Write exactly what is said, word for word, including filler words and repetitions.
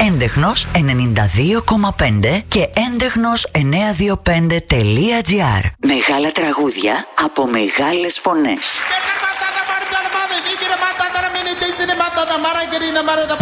Έντεχνος ενενήντα δύο κόμμα πέντε και έντεχνος εννιακόσια είκοσι πέντε τελεία τζι άρ. Μεγάλα τραγούδια από μεγάλες φωνές.